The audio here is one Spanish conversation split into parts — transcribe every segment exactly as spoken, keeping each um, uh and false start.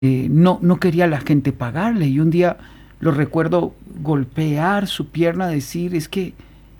eh, no, no quería la gente pagarle. Y un día lo recuerdo golpear su pierna, decir, es que,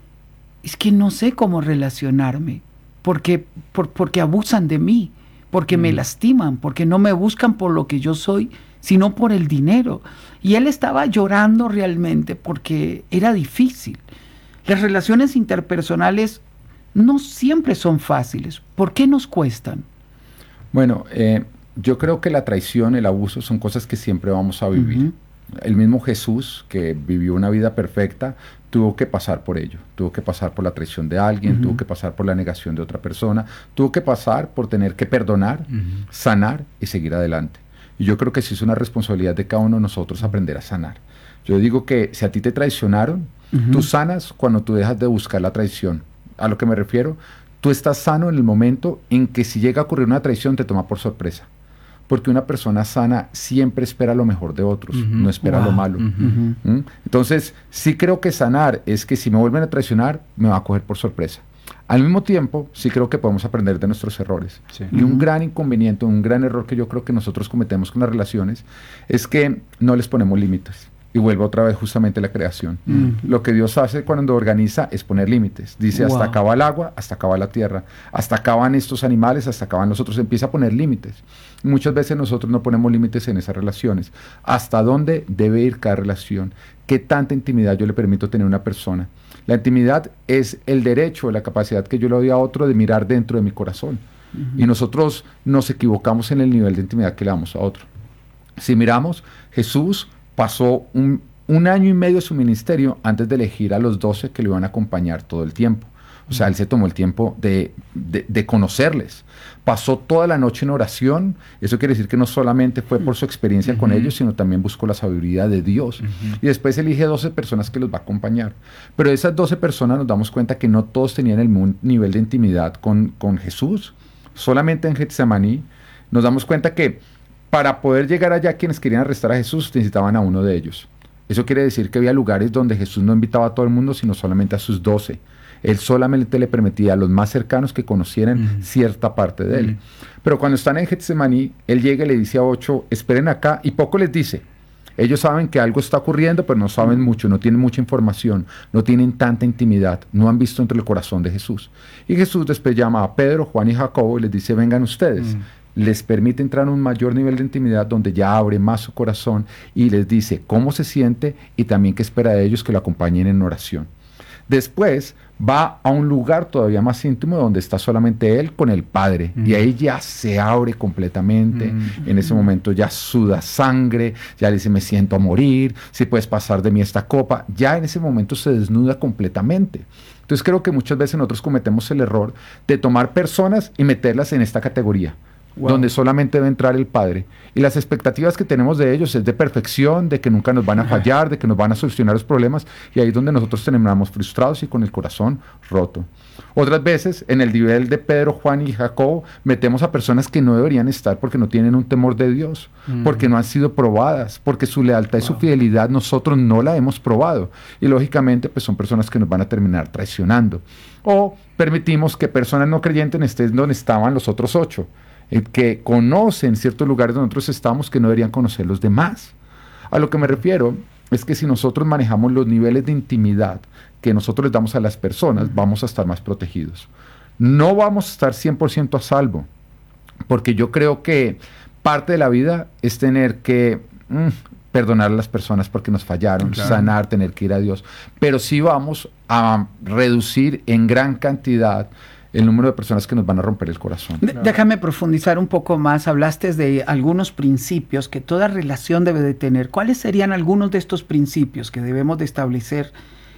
es que no sé cómo relacionarme, porque, por, porque abusan de mí, porque me Mm. lastiman, porque no me buscan por lo que yo soy, sino por el dinero. Y él estaba llorando realmente porque era difícil. Las relaciones interpersonales no siempre son fáciles. ¿Por qué nos cuestan? Bueno, eh, yo creo que la traición, el abuso son cosas que siempre vamos a vivir. Ujú. El mismo Jesús, que vivió una vida perfecta, tuvo que pasar por ello. Tuvo que pasar por la traición de alguien, Ujú. tuvo que pasar por la negación de otra persona, tuvo que pasar por tener que perdonar, Ujú. sanar y seguir adelante. Y yo creo que sí es una responsabilidad de cada uno de nosotros aprender a sanar. Yo digo que si a ti te traicionaron, Ujú. tú sanas cuando tú dejas de buscar la traición. A lo que me refiero, tú estás sano en el momento en que si llega a ocurrir una traición te toma por sorpresa. Porque una persona sana siempre espera lo mejor de otros, Ujú. no espera Wow. lo malo. Ujú. Ujú. ¿Mm? Entonces, sí creo que sanar es que si me vuelven a traicionar, me va a coger por sorpresa. Al mismo tiempo, sí creo que podemos aprender de nuestros errores. Sí. Y un Ujú. gran inconveniente, un gran error que yo creo que nosotros cometemos con las relaciones es que no les ponemos límites. Y vuelvo otra vez justamente a la creación. Ujú. Lo que Dios hace cuando organiza es poner límites. Dice, hasta Wow. acá va el agua, hasta acá va la tierra, hasta acá van estos animales, hasta acá van nosotros. Empieza a poner límites. Y muchas veces nosotros no ponemos límites en esas relaciones. ¿Hasta dónde debe ir cada relación? ¿Qué tanta intimidad yo le permito tener a una persona? La intimidad es el derecho, la capacidad que yo le doy a otro de mirar dentro de mi corazón. Ujú. Y nosotros nos equivocamos en el nivel de intimidad que le damos a otro. Si miramos, Jesús pasó un, un año y medio de su ministerio antes de elegir a los doce que le iban a acompañar todo el tiempo. O sea, él se tomó el tiempo de, de, de conocerles. Pasó toda la noche en oración. Eso quiere decir que no solamente fue por su experiencia con Ujú. ellos, sino también buscó la sabiduría de Dios. Ujú. Y después elige doce personas que los va a acompañar. Pero de esas doce personas nos damos cuenta que no todos tenían el mismo nivel de intimidad con, con Jesús. Solamente en Getsemaní nos damos cuenta que para poder llegar allá, quienes querían arrestar a Jesús necesitaban a uno de ellos. Eso quiere decir que había lugares donde Jesús no invitaba a todo el mundo, sino solamente a sus doce. Él solamente le permitía a los más cercanos que conocieran Mm. cierta parte de él. Mm. Pero cuando están en Getsemaní, él llega y le dice a ocho, esperen acá, y poco les dice. Ellos saben que algo está ocurriendo, pero no saben mucho, no tienen mucha información, no tienen tanta intimidad, no han visto entre el corazón de Jesús. Y Jesús después llama a Pedro, Juan y Jacobo y les dice, vengan ustedes. Mm. Les permite entrar a un mayor nivel de intimidad donde ya abre más su corazón y les dice cómo se siente y también qué espera de ellos que lo acompañen en oración. Después va a un lugar todavía más íntimo donde está solamente él con el Padre. Mm. Y ahí ya se abre completamente. Mm. En ese momento ya suda sangre, ya le dice me siento a morir, si puedes pasar de mí esta copa. Ya en ese momento se desnuda completamente. Entonces creo que muchas veces nosotros cometemos el error de tomar personas y meterlas en esta categoría. Wow. Donde solamente debe entrar el Padre. Y las expectativas que tenemos de ellos es de perfección, de que nunca nos van a fallar, de que nos van a solucionar los problemas, y ahí es donde nosotros terminamos frustrados y con el corazón roto. Otras veces, en el nivel de Pedro, Juan y Jacobo, metemos a personas que no deberían estar porque no tienen un temor de Dios, Mm. porque no han sido probadas, porque su lealtad y su Wow. fidelidad nosotros no la hemos probado. Y lógicamente, pues son personas que nos van a terminar traicionando. O permitimos que personas no creyentes estén donde estaban los otros ocho, que conocen ciertos lugares donde nosotros estamos que no deberían conocer los demás. A lo que me refiero es que si nosotros manejamos los niveles de intimidad que nosotros les damos a las personas, vamos a estar más protegidos. No vamos a estar cien por ciento a salvo, porque yo creo que parte de la vida es tener que mm, perdonar a las personas porque nos fallaron, Claro. sanar, tener que ir a Dios. Pero sí vamos a reducir en gran cantidad el número de personas que nos van a romper el corazón. De- Déjame profundizar un poco más. Hablaste de algunos principios que toda relación debe de tener. ¿Cuáles serían algunos de estos principios que debemos de establecer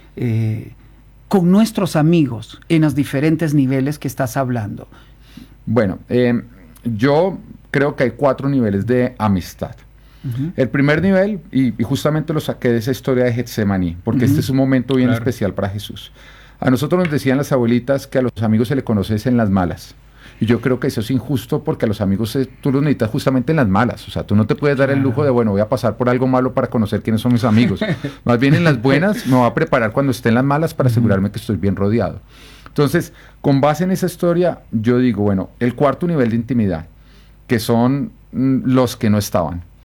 eh, con nuestros amigos en los diferentes niveles que estás hablando? Bueno, eh, yo creo que hay cuatro niveles de amistad. Ujú. El primer nivel, y, y justamente lo saqué de esa historia de Getsemaní, porque Ujú. este es un momento bien Claro. especial para Jesús. A nosotros nos decían las abuelitas que a los amigos se le conoces en las malas. Y yo creo que eso es injusto porque a los amigos eh, tú los necesitas justamente en las malas. O sea, tú no te puedes dar el lujo de, bueno, voy a pasar por algo malo para conocer quiénes son mis amigos. Más bien en las buenas me voy a preparar cuando esté en las malas para asegurarme que estoy bien rodeado. Entonces, con base en esa historia, yo digo, bueno, el cuarto nivel de intimidad, que son mm, los que no estaban.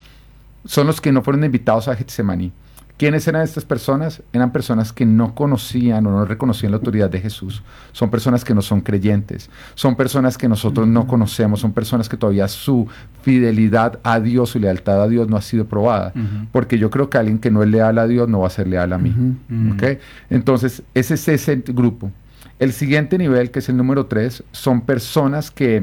son los que no fueron invitados a Getsemaní. ¿Quiénes eran estas personas? Eran personas que no conocían o no reconocían la autoridad de Jesús. Son personas que no son creyentes. Son personas que nosotros no conocemos. Son personas que todavía su fidelidad a Dios, su lealtad a Dios no ha sido probada. Uh-huh. Porque yo creo que alguien que no es leal a Dios no va a ser leal a mí. Uh-huh. ¿Okay? Entonces, ese es ese grupo. El siguiente nivel, que es el número tres, son personas que,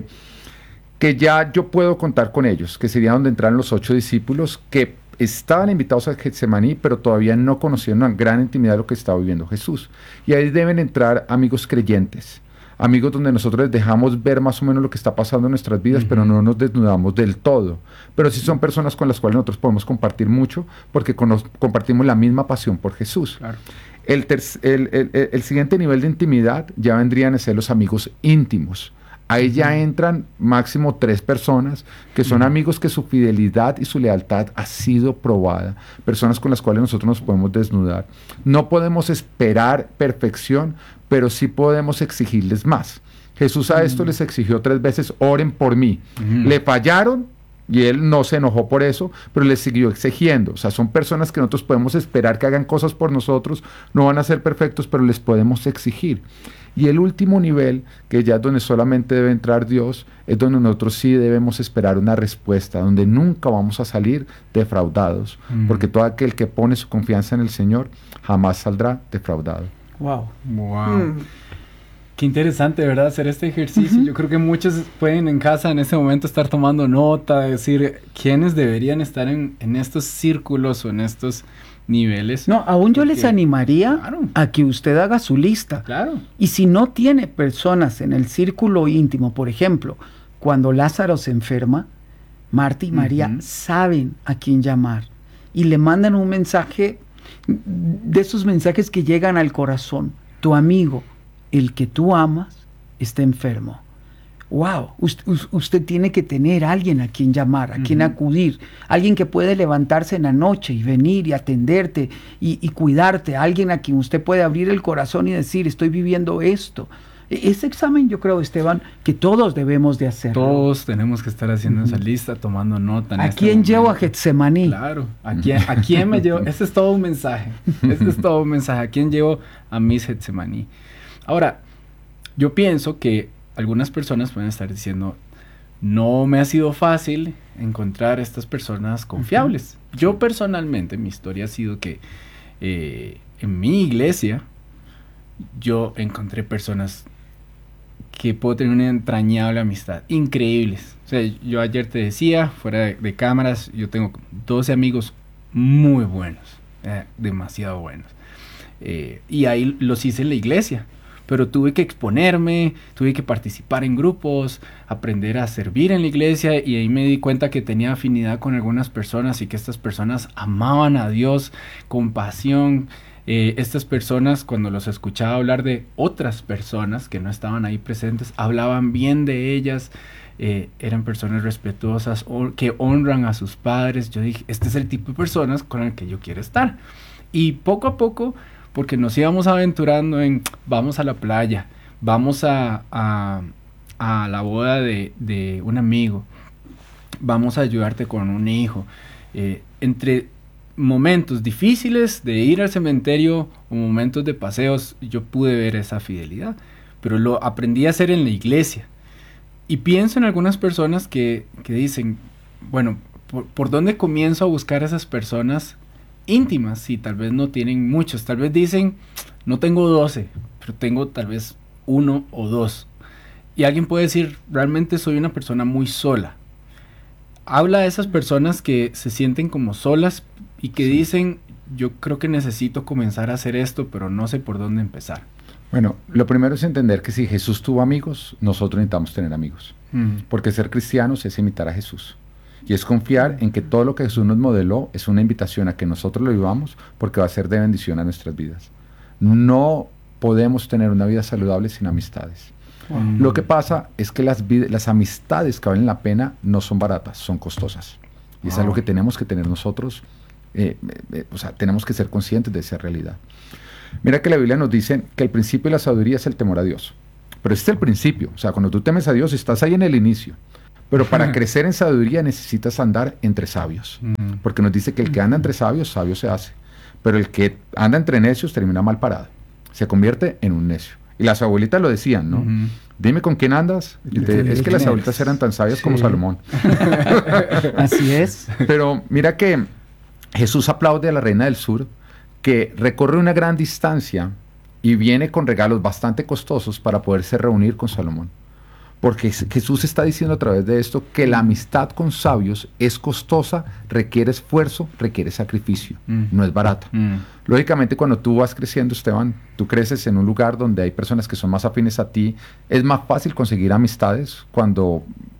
que ya yo puedo contar con ellos, que sería donde entraron los ocho discípulos, que estaban invitados a Getsemaní, pero todavía no conocían una gran intimidad de lo que estaba viviendo Jesús. Y ahí deben entrar amigos creyentes, amigos donde nosotros les dejamos ver más o menos lo que está pasando en nuestras vidas, uh-huh. pero no nos desnudamos del todo. Pero sí son personas con las cuales nosotros podemos compartir mucho, porque con nos, compartimos la misma pasión por Jesús. Claro. El, ter- el, el, el, el siguiente nivel de intimidad ya vendrían a ser los amigos íntimos. Ahí ya entran máximo tres personas que son uh-huh. amigos que su fidelidad y su lealtad ha sido probada, personas con las cuales nosotros nos podemos desnudar. No podemos esperar perfección, pero sí podemos exigirles más. Jesús a uh-huh. esto les exigió tres veces: oren por mí. Uh-huh. Le fallaron y él no se enojó por eso, pero les siguió exigiendo. O sea, son personas que nosotros podemos esperar que hagan cosas por nosotros, no van a ser perfectos, pero les podemos exigir. Y el último nivel, que ya es donde solamente debe entrar Dios, es donde nosotros sí debemos esperar una respuesta, donde nunca vamos a salir defraudados, mm. porque todo aquel que pone su confianza en el Señor jamás saldrá defraudado. Wow, wow. Mm. Qué interesante, ¿verdad? Hacer este ejercicio. Uh-huh. Yo creo que muchos pueden en casa en este momento estar tomando nota, decir quiénes deberían estar en, en estos círculos o en estos niveles. No, aún yo porque, les animaría claro. a que usted haga su lista. Claro. Y si no tiene personas en el círculo íntimo, por ejemplo, cuando Lázaro se enferma, Marta y María uh-huh. saben a quién llamar y le mandan un mensaje, de esos mensajes que llegan al corazón. Tu amigo, el que tú amas, está enfermo. Wow, usted, usted tiene que tener a alguien a quien llamar, a uh-huh. quien acudir, alguien que puede levantarse en la noche y venir y atenderte y, y cuidarte, alguien a quien usted puede abrir el corazón y decir, estoy viviendo esto. Ese examen, yo creo, Esteban, que todos debemos de hacer. Todos tenemos que estar haciendo uh-huh. esa lista, tomando nota. En ¿A este quién momento. llevo a Getsemaní? Claro, ¿a quién, ¿a quién me llevo? Este es todo un mensaje, este es todo un mensaje. ¿A quién llevo a mis Getsemaní? Ahora, yo pienso que algunas personas pueden estar diciendo, no me ha sido fácil encontrar estas personas confiables. Uh-huh. Yo personalmente, mi historia ha sido que eh, en mi iglesia, yo encontré personas que puedo tener una entrañable amistad, increíbles. O sea, yo ayer te decía, fuera de, de cámaras, yo tengo doce amigos muy buenos, eh, demasiado buenos. Eh, y ahí los hice en la iglesia. Pero tuve que exponerme, tuve que participar en grupos, aprender a servir en la iglesia, y ahí me di cuenta que tenía afinidad con algunas personas y que estas personas amaban a Dios con pasión. Eh, estas personas, cuando los escuchaba hablar de otras personas que no estaban ahí presentes, hablaban bien de ellas, eh, eran personas respetuosas, o, que honran a sus padres. Yo dije, este es el tipo de personas con el que yo quiero estar. Y poco a poco, porque nos íbamos aventurando en, vamos a la playa, vamos a, a, a la boda de, de un amigo, vamos a ayudarte con un hijo. Eh, entre momentos difíciles de ir al cementerio o momentos de paseos, yo pude ver esa fidelidad, pero lo aprendí a hacer en la iglesia. Y pienso en algunas personas que, que dicen, bueno, ¿por, ¿por dónde comienzo a buscar a esas personas íntimas? Si tal vez no tienen muchos, tal vez dicen, no tengo doce, pero tengo tal vez uno o dos. Y alguien puede decir, realmente soy una persona muy sola. Habla de esas personas que se sienten como solas y que sí. dicen, yo creo que necesito comenzar a hacer esto, pero no sé por dónde empezar. Bueno, lo primero es entender que si Jesús tuvo amigos, nosotros necesitamos tener amigos. Mm. Porque ser cristianos es imitar a Jesús. Y es confiar en que todo lo que Jesús nos modeló es una invitación a que nosotros lo vivamos, porque va a ser de bendición a nuestras vidas. No podemos tener una vida saludable sin amistades. Mm. Lo que pasa es que las, las amistades que valen la pena no son baratas, son costosas. Y wow. es algo que tenemos que tener nosotros, eh, eh, o sea, tenemos que ser conscientes de esa realidad. Mira que la Biblia nos dice que el principio de la sabiduría es el temor a Dios. Pero este es el principio, o sea, cuando tú temes a Dios estás ahí en el inicio. Pero para crecer en sabiduría necesitas andar entre sabios. Mm. Porque nos dice que el que anda entre sabios, sabio se hace. Pero el que anda entre necios termina mal parado. Se convierte en un necio. Y las abuelitas lo decían, ¿no? Uh-huh. Dime con quién andas. Y te, es que las abuelitas eran tan sabias sí. como Salomón. Así es. Pero mira que Jesús aplaude a la reina del sur, que recorre una gran distancia y viene con regalos bastante costosos para poderse reunir con Salomón. Porque Jesús está diciendo a través de esto que la amistad con sabios es costosa, requiere esfuerzo, requiere sacrificio, mm. no es barata. Mm. Lógicamente, cuando tú vas creciendo, Esteban, tú creces en un lugar donde hay personas que son más afines a ti, es más fácil conseguir amistades cuando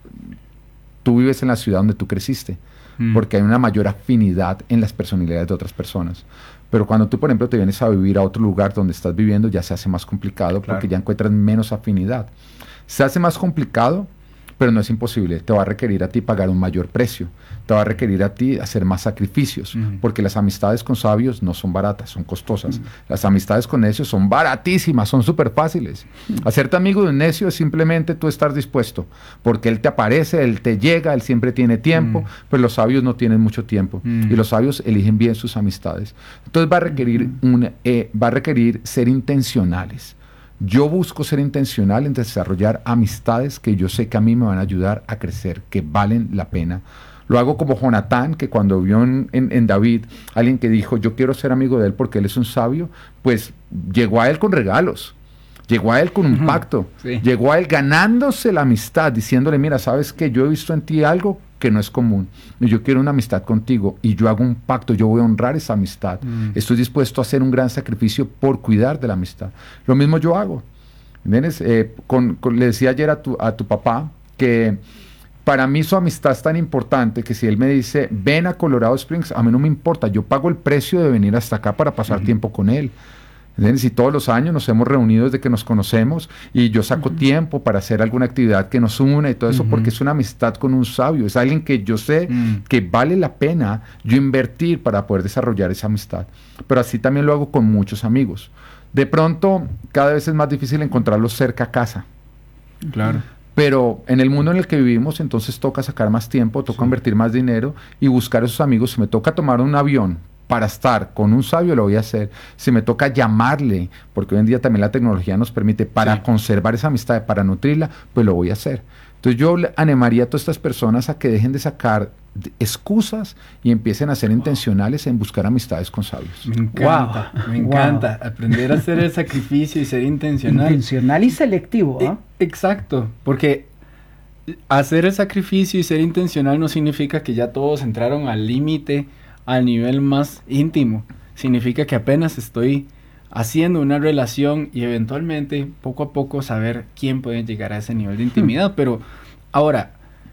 tú vives en la ciudad donde tú creciste, mm. porque hay una mayor afinidad en las personalidades de otras personas. Pero cuando tú, por ejemplo, te vienes a vivir a otro lugar donde estás viviendo, ya se hace más complicado claro. porque ya encuentras menos afinidad. Se hace más complicado, pero no es imposible. Te va a requerir a ti pagar un mayor precio. Te va a requerir a ti hacer más sacrificios, uh-huh. porque las amistades con sabios no son baratas, son costosas. Uh-huh. Las amistades con necios son baratísimas, son súper fáciles. Uh-huh. Hacerte amigo de un necio es simplemente tú estar dispuesto, porque él te aparece, él te llega, él siempre tiene tiempo, uh-huh. pero los sabios no tienen mucho tiempo, uh-huh. y los sabios eligen bien sus amistades. Entonces va a requerir, uh-huh. un, eh, va a requerir ser intencionales. Yo busco ser intencional en desarrollar amistades que yo sé que a mí me van a ayudar a crecer, que valen la pena. Lo hago como Jonatán, que cuando vio en, en, en David alguien que dijo, yo quiero ser amigo de él porque él es un sabio, pues llegó a él con regalos, llegó a él con un uh-huh. pacto, sí. llegó a él ganándose la amistad, diciéndole, mira, sabes que yo he visto en ti algo que no es común, y yo quiero una amistad contigo, y yo hago un pacto, yo voy a honrar esa amistad, mm. estoy dispuesto a hacer un gran sacrificio por cuidar de la amistad. Lo mismo yo hago, ¿entiendes? Eh, con, con, le decía ayer a tu, a tu papá que para mí su amistad es tan importante que si él me dice, ven a Colorado Springs, a mí no me importa, yo pago el precio de venir hasta acá para pasar mm. tiempo con él. ¿Entiendes? Y todos los años nos hemos reunido desde que nos conocemos y yo saco uh-huh. tiempo para hacer alguna actividad que nos una y todo eso uh-huh. porque es una amistad con un sabio, es alguien que yo sé uh-huh. que vale la pena yo invertir para poder desarrollar esa amistad. Pero así también lo hago con muchos amigos. De pronto, cada vez es más difícil encontrarlos cerca a casa. Claro. Pero en el mundo en el que vivimos, entonces toca sacar más tiempo, toca sí. invertir más dinero y buscar esos amigos. Si me toca tomar un avión para estar con un sabio, lo voy a hacer. Si me toca llamarle, porque hoy en día también la tecnología nos permite para sí. conservar esa amistad, para nutrirla, pues lo voy a hacer. Entonces yo le animaría a todas estas personas a que dejen de sacar excusas y empiecen a ser wow. intencionales en buscar amistades con sabios. Me encanta, wow. me encanta. Wow. Aprender a hacer el sacrificio y ser intencional. Intencional y selectivo, ¿eh? Exacto, porque hacer el sacrificio y ser intencional no significa que ya todos entraron al límite, al nivel más íntimo. Significa que apenas estoy haciendo una relación y eventualmente, poco a poco, saber quién puede llegar a ese nivel de intimidad. Pero ahora,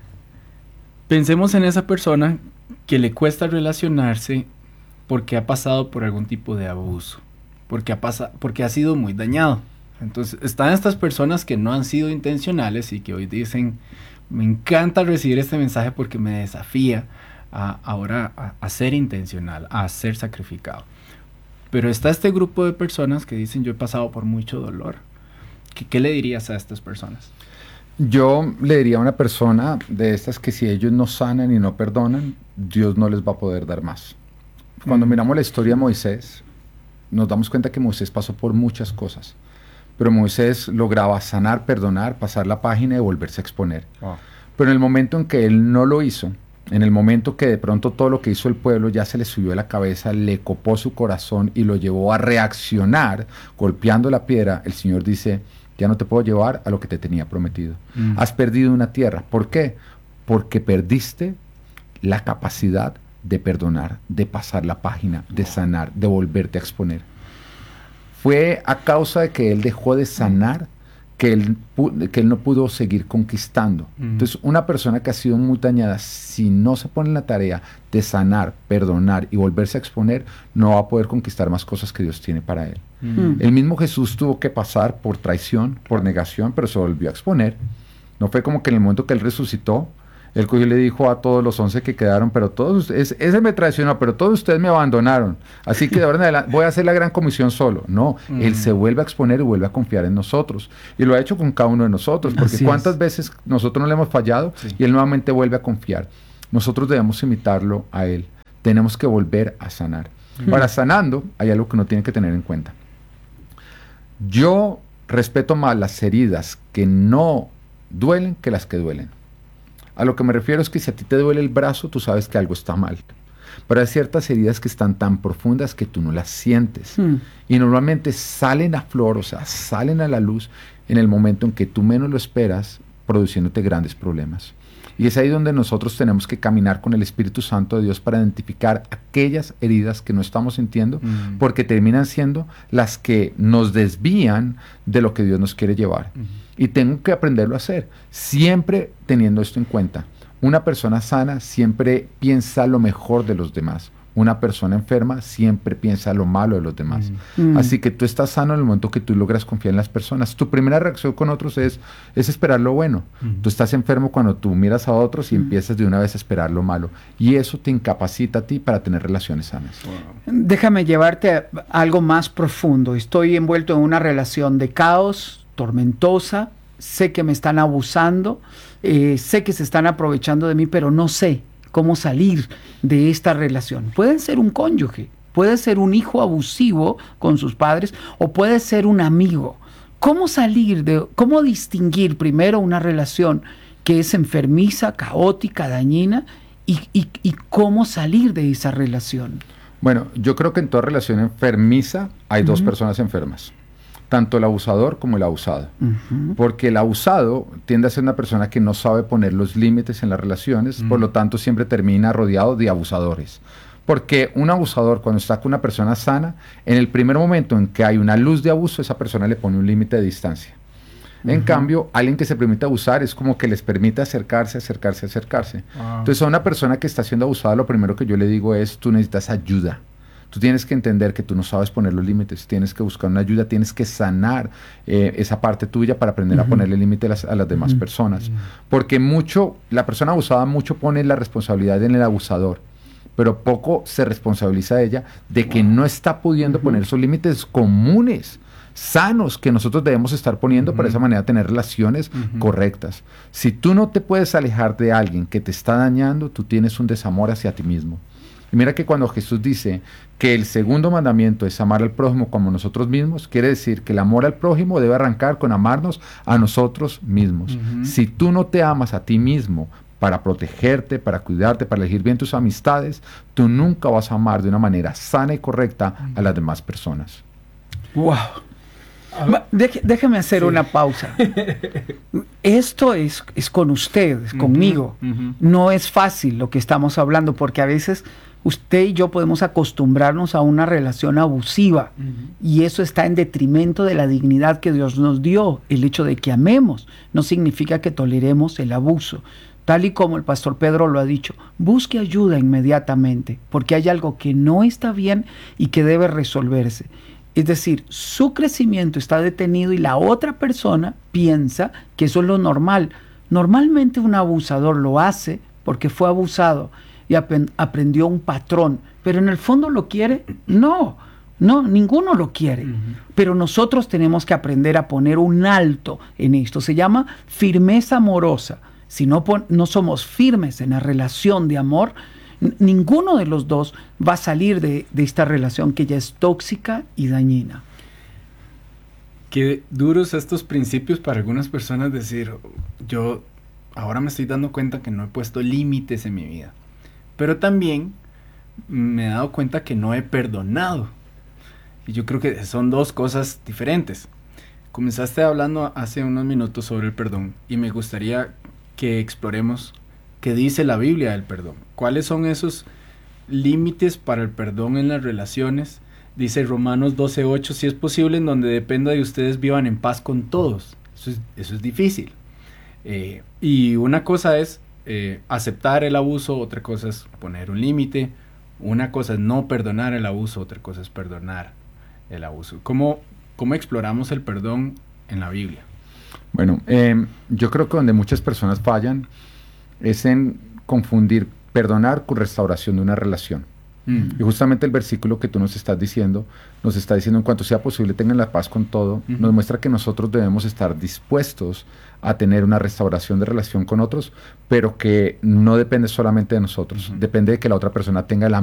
pensemos en esa persona que le cuesta relacionarse porque ha pasado por algún tipo de abuso, porque ha, pasado, porque ha sido muy dañado. Entonces, están estas personas que no han sido intencionales y que hoy dicen, me encanta recibir este mensaje porque me desafía a, ahora a, a ser intencional, a ser sacrificado. Pero está este grupo de personas que dicen, yo he pasado por mucho dolor. ¿Qué, qué le dirías a estas personas? Yo le diría a una persona de estas que si ellos no sanan y no perdonan, Dios no les va a poder dar más. Cuando mm. miramos la historia de Moisés, nos damos cuenta que Moisés pasó por muchas cosas. Pero Moisés lograba sanar, perdonar, pasar la página y volverse a exponer. Wow. Pero en el momento en que él no lo hizo, en el momento que de pronto todo lo que hizo el pueblo ya se le subió a la cabeza, le copó su corazón y lo llevó a reaccionar, golpeando la piedra, el Señor dice, ya no te puedo llevar a lo que te tenía prometido. Mm. Has perdido una tierra. ¿Por qué? Porque perdiste la capacidad de perdonar, de pasar la página, de sanar, de volverte a exponer. Fue a causa de que él dejó de sanar que él, que él no pudo seguir conquistando. Mm. Entonces, una persona que ha sido muy dañada, si no se pone en la tarea de sanar, perdonar y volverse a exponer, no va a poder conquistar más cosas que Dios tiene para él. Mm. El mismo Jesús tuvo que pasar por traición, por negación, pero se volvió a exponer. No fue como que en el momento que él resucitó, Él cogió y le dijo a todos los once que quedaron, pero todos, es, ese me traicionó, pero todos ustedes me abandonaron. Así que de ahora en adelante voy a hacer la gran comisión solo. No, mm. Él se vuelve a exponer y vuelve a confiar en nosotros. Y lo ha hecho con cada uno de nosotros, porque Así cuántas es. veces nosotros no le hemos fallado sí. y Él nuevamente vuelve a confiar. Nosotros debemos imitarlo a Él. Tenemos que volver a sanar. Mm. Para sanando, hay algo que uno tiene que tener en cuenta. Yo respeto más las heridas que no duelen que las que duelen. A lo que me refiero es que si a ti te duele el brazo, tú sabes que algo está mal. Pero hay ciertas heridas que están tan profundas que tú no las sientes. Mm. Y normalmente salen a flor, o sea, salen a la luz en el momento en que tú menos lo esperas, produciéndote grandes problemas. Y es ahí donde nosotros tenemos que caminar con el Espíritu Santo de Dios para identificar aquellas heridas que no estamos sintiendo, mm. porque terminan siendo las que nos desvían de lo que Dios nos quiere llevar. Mm. Y tengo que aprenderlo a hacer, siempre teniendo esto en cuenta. Una persona sana siempre piensa lo mejor de los demás. Una persona enferma siempre piensa lo malo de los demás. Mm. Así que tú estás sano en el momento que tú logras confiar en las personas. Tu primera reacción con otros es, es esperar lo bueno. Mm. Tú estás enfermo cuando tú miras a otros y mm. empiezas de una vez a esperar lo malo. Y eso te incapacita a ti para tener relaciones sanas. Wow. Déjame llevarte a algo más profundo. Estoy envuelto en una relación de caos, tormentosa. Sé que me están abusando. Eh, sé que se están aprovechando de mí, pero no sé cómo salir de esta relación. Puede ser un cónyuge, puede ser un hijo abusivo con sus padres o puede ser un amigo. ¿Cómo salir de, cómo distinguir primero una relación que es enfermiza, caótica, dañina y, y, y cómo salir de esa relación? Bueno, yo creo que en toda relación enfermiza hay uh-huh. dos personas enfermas. Tanto el abusador como el abusado. Uh-huh. Porque el abusado tiende a ser una persona que no sabe poner los límites en las relaciones, uh-huh. por lo tanto siempre termina rodeado de abusadores. Porque un abusador, cuando está con una persona sana, en el primer momento en que hay una luz de abuso, esa persona le pone un límite de distancia. Uh-huh. En cambio, alguien que se permite abusar es como que les permite acercarse, acercarse, acercarse. Uh-huh. Entonces a una persona que está siendo abusada, lo primero que yo le digo es, tú necesitas ayuda. Tú tienes que entender que tú no sabes poner los límites, tienes que buscar una ayuda, tienes que sanar eh, esa parte tuya para aprender uh-huh. a ponerle límite a las, a las demás uh-huh. personas. Uh-huh. Porque mucho, la persona abusada mucho pone la responsabilidad en el abusador, pero poco se responsabiliza de ella de que wow. no está pudiendo uh-huh. poner esos límites comunes, sanos, que nosotros debemos estar poniendo uh-huh. para esa manera tener relaciones uh-huh. correctas. Si tú no te puedes alejar de alguien que te está dañando, tú tienes un desamor hacia ti mismo. Y mira que cuando Jesús dice que el segundo mandamiento es amar al prójimo como nosotros mismos, quiere decir que el amor al prójimo debe arrancar con amarnos a nosotros mismos. Uh-huh. Si tú no te amas a ti mismo para protegerte, para cuidarte, para elegir bien tus amistades, tú nunca vas a amar de una manera sana y correcta a las demás personas. ¡Wow! Deje, déjeme hacer sí. una pausa. Esto es, es con usted, es uh-huh, conmigo. Uh-huh. No es fácil lo que estamos hablando, porque a veces usted y yo podemos acostumbrarnos a una relación abusiva uh-huh. y eso está en detrimento de la dignidad que Dios nos dio. El hecho de que amemos no significa que toleremos el abuso. Tal y como el pastor Pedro lo ha dicho, busque ayuda inmediatamente, porque hay algo que no está bien y que debe resolverse. Es decir, su crecimiento está detenido y la otra persona piensa que eso es lo normal. Normalmente un abusador lo hace porque fue abusado y ap- aprendió un patrón, pero en el fondo lo quiere. No, no, ninguno lo quiere. Uh-huh. Pero nosotros tenemos que aprender a poner un alto en esto. Se llama firmeza amorosa. Si no, pon- no somos firmes en la relación de amor, ninguno de los dos va a salir de, de esta relación que ya es tóxica y dañina. Qué duros estos principios para algunas personas decir, yo ahora me estoy dando cuenta que no he puesto límites en mi vida, pero también me he dado cuenta que no he perdonado. Y yo creo que son dos cosas diferentes. Comenzaste hablando hace unos minutos sobre el perdón y me gustaría que exploremos ¿qué dice la Biblia del perdón? ¿Cuáles son esos límites para el perdón en las relaciones? Dice Romanos doce ocho, si es posible, en donde dependa de ustedes vivan en paz con todos. Eso es, eso es difícil. Eh, y una cosa es eh, aceptar el abuso, otra cosa es poner un límite, una cosa es no perdonar el abuso, otra cosa es perdonar el abuso. ¿Cómo, cómo exploramos el perdón en la Biblia? Bueno, eh, yo creo que donde muchas personas fallan es en confundir perdonar con restauración de una relación. Mm. Y justamente el versículo que tú nos estás diciendo, nos está diciendo en cuanto sea posible tengan la paz con todo, uh-huh. nos muestra que nosotros debemos estar dispuestos a tener una restauración de relación con otros, pero que no depende solamente de nosotros, uh-huh. depende de que la otra persona tenga la